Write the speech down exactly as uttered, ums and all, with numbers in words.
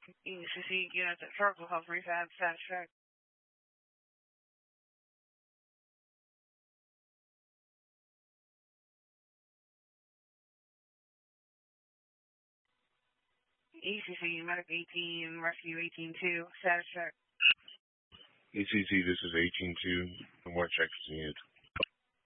E C C units at Charcoal Health Rehab, status check. E C C, Medic eighteen, Rescue eighteen two, status check. E C C, this is eighteen two, and what check is needed?